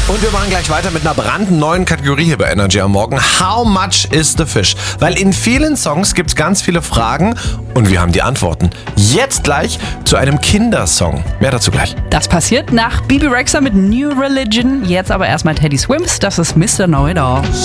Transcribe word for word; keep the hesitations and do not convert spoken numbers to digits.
Und wir machen gleich weiter mit einer brandneuen Kategorie hier bei Energy am Morgen. How much is the fish? Weil in vielen Songs gibt es ganz viele Fragen und wir haben die Antworten. Jetzt gleich zu einem Kindersong. Mehr dazu gleich. Das passiert nach Bibi Rexha mit New Religion. Jetzt aber erstmal Teddy Swims. Das ist Mister Know It All.